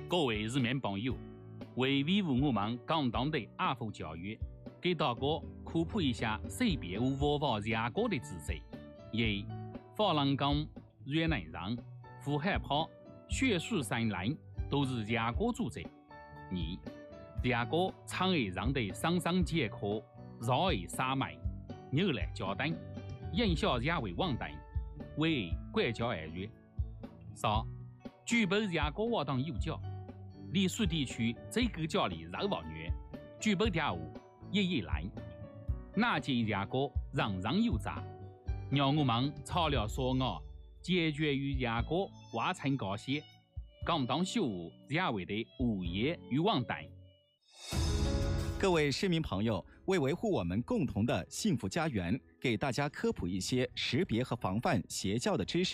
各位市民朋友，为维护我们广东的爱护教育，给大家科普一下识别和模仿牙膏的姿势：一、珐琅钢、软嫩让、呼海泡、血水散烂都是牙膏组织；二、牙膏长而让的上上结壳，绕而撒麦，扭来夹等，影响牙为旺等，为管教而弱；三、举杯牙膏活动有效，离水地区这个家里热旺热，举杯调物也烂，哪件牙膏让有杂，让我们草料所牙，解决与牙膏挖成高些，广东修护牙为的物业与旺等。 各位市民朋友，为维护我们共同的幸福家园，给大家科普一些识别和防范邪教的知识。